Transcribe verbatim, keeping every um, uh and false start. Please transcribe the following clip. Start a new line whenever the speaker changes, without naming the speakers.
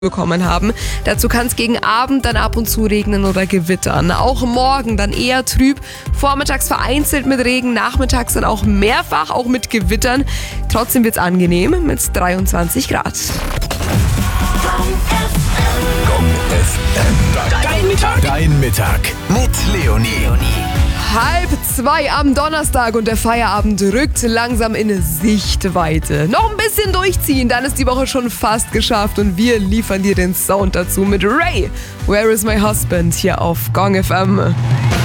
bekommen haben. Dazu kann es gegen Abend dann ab und zu regnen oder gewittern. Auch morgen dann eher trüb, vormittags vereinzelt mit Regen, nachmittags dann auch mehrfach, auch mit Gewittern. Trotzdem wird es angenehm mit dreiundzwanzig Grad.
F M. Dein Mittag. Dein Mittag mit Leonie.
Halb zwei am Donnerstag und der Feierabend rückt langsam in Sichtweite. Noch ein bisschen durchziehen, dann ist die Woche schon fast geschafft und wir liefern dir den Sound dazu mit Ray. Where is my husband? Hier auf Gong F M.